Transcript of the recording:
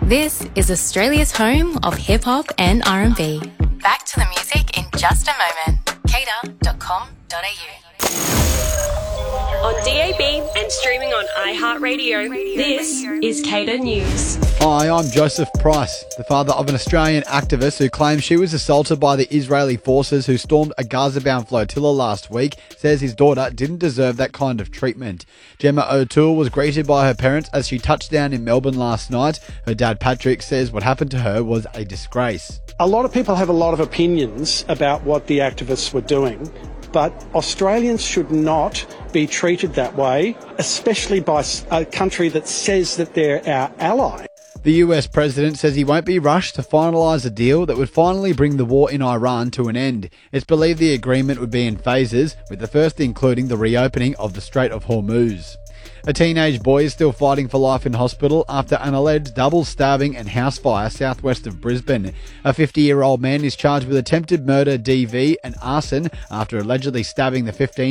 This is Australia's home of hip-hop and R&B. Back to the music in just a moment. Cater.com.au. On DAB and streaming on iHeartRadio, this is Cater News. Hi, I'm Joseph Price, the father of an Australian activist who claims she was assaulted by the Israeli forces who stormed a Gaza-bound flotilla last week, says his daughter didn't deserve that kind of treatment. Gemma O'Toole was greeted by her parents as she touched down in Melbourne last night. Her dad Patrick says what happened to her was a disgrace. A lot of people have a lot of opinions about what the activists were doing, but Australians should not be treated that way, especially by a country that says that they're our ally. The US president says he won't be rushed to finalise a deal that would finally bring the war in Iran to an end. It's believed the agreement would be in phases, with the first including the reopening of the Strait of Hormuz. A teenage boy is still fighting for life in hospital after an alleged double stabbing and house fire southwest of Brisbane. A 50-year-old man is charged with attempted murder, DV and arson after allegedly stabbing the 15